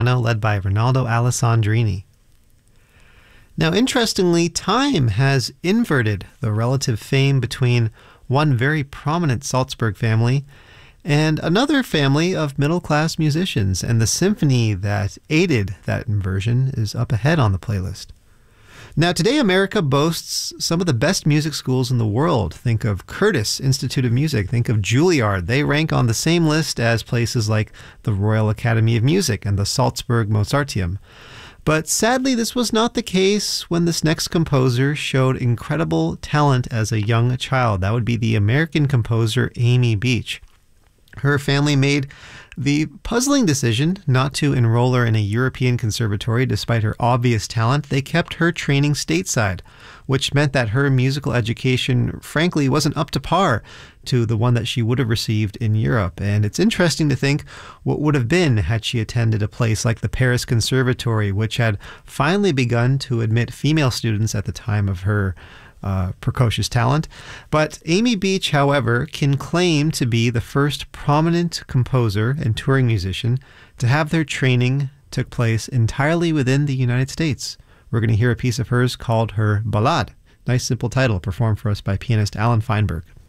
led by Ronaldo Alessandrini. Now, interestingly, time has inverted the relative fame between one very prominent Salzburg family and another family of middle-class musicians, and the symphony that aided that inversion is up ahead on the playlist. Now, today, America boasts some of the best music schools in the world. Think of Curtis Institute of Music. Think of Juilliard. They rank on the same list as places like the Royal Academy of Music and the Salzburg Mozarteum. But sadly, this was not the case when this next composer showed incredible talent as a young child. That would be the American composer Amy Beach. Her family made the puzzling decision not to enroll her in a European conservatory despite her obvious talent. They kept her training stateside, which meant that her musical education, frankly, wasn't up to par to the one that she would have received in Europe. And it's interesting to think what would have been had she attended a place like the Paris Conservatory, which had finally begun to admit female students at the time of her precocious talent. But Amy Beach, however, can claim to be the first prominent composer and touring musician to have their training took place entirely within the United States. We're going to hear a piece of hers called her Ballade. Nice simple title, performed for us by pianist Alan Feinberg.